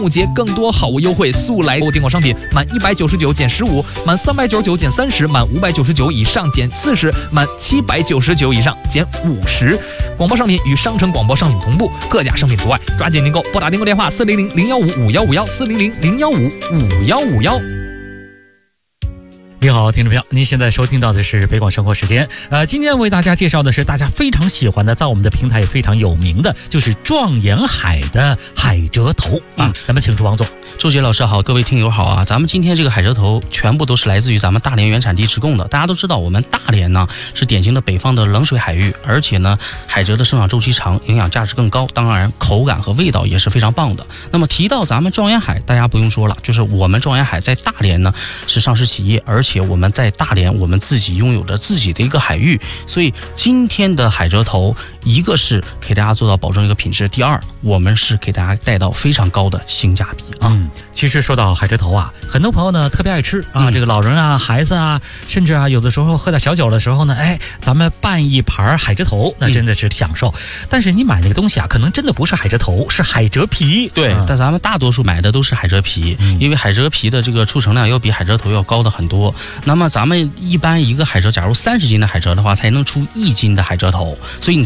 端午节更多好物优惠，速来订购商品，满199减15，满399减30，满599以上减40，满799以上减50。广播商品与商城广播商品同步，各家商品除外，抓紧订购，拨打订购电话400-015-5151，400-015-5151。 你好，听众朋友，您现在收听到的是北广生活时间。今天为大家介绍的是大家非常喜欢的，在我们的平台也非常有名的，就是壮沿海的海蜇头啊。咱们请出王总。 周杰老师好，各位听友好啊！咱们今天这个海蜇头全部都是来自于咱们大连原产地直供的。大家都知道，我们大连呢是典型的北方的冷水海域，而且呢海蜇的生长周期长，营养价值更高，当然口感和味道也是非常棒的。那么提到咱们壮沿海，大家不用说了，就是我们壮沿海在大连呢是上市企业，而且我们在大连我们自己拥有着自己的一个海域，所以今天的海蜇头，一个是给大家做到保证一个品质，第二我们是给大家带到非常高的性价比啊。 其实说到海蜇头啊，很多朋友呢特别爱吃啊，这个老人啊、孩子啊，甚至啊有的时候喝点小酒的时候呢，咱们拌一盘海蜇头，那真的是享受。但是你买那个东西啊，可能真的不是海蜇头，是海蜇皮。 对，但咱们大多数买的都是海蜇皮，因为海蜇皮的这个储存量要比海蜇头要高的很多。那么咱们一般一个海蜇，假如30斤的海蜇的话，才能出1斤的海蜇头，所以你